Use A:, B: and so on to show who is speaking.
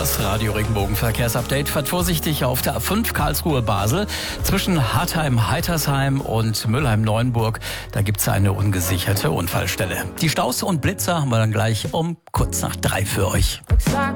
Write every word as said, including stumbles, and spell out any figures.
A: Das Radio Regenbogen Verkehrsupdate. Fahrt vorsichtig auf der A fünf Karlsruhe-Basel zwischen Hartheim-Heitersheim und Mülheim-Neuenburg. Da gibt es eine ungesicherte Unfallstelle. Die Staus und Blitzer haben wir dann gleich um kurz nach drei für euch.
B: Looks like